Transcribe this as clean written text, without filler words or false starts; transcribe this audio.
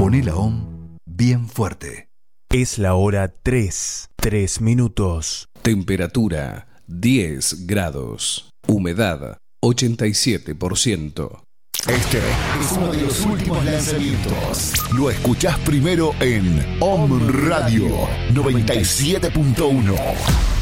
Poné la OM bien fuerte. Es la hora 3 minutos. Temperatura 10 grados. Humedad 87%. Este es uno de los últimos lanzamientos. Lo escuchás primero en OM Radio 97.1.